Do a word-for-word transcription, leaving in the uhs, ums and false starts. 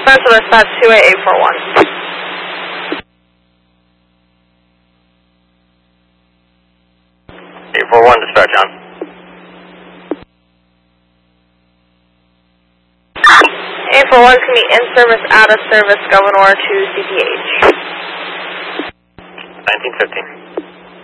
Affirmative, dispatch two eight eight four one. eight four one, dispatch on. eight four one is going to be in service, out of service, Governor to C P H. nineteen fifteen.